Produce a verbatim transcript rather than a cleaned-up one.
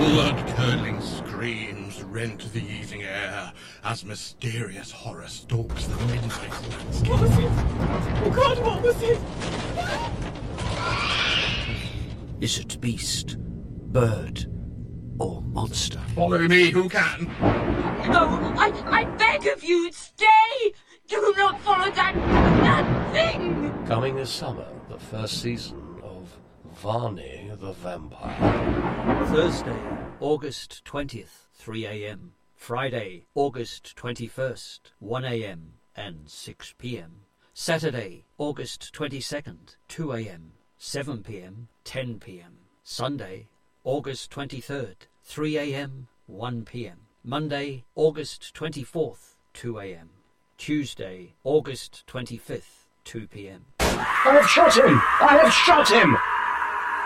Blood-curdling screams rent the evening air as mysterious horror stalks the midnight landscape. What was it? Oh God, what was it? Is it beast, bird, or monster? Follow me who can. No, I, I beg of you, stay! Do not follow that, that thing! Coming this summer, the first season of Varney the Vampire. Thursday, August twentieth, three a.m. Friday, August twenty-first, one a.m. and six p.m. Saturday, August twenty-second, two a.m., seven p.m, ten p.m. Sunday, August twenty-third, three a.m, one p.m. Monday, August twenty-fourth, two a.m. Tuesday, August twenty-fifth, two p.m. I have shot him! I have shot him!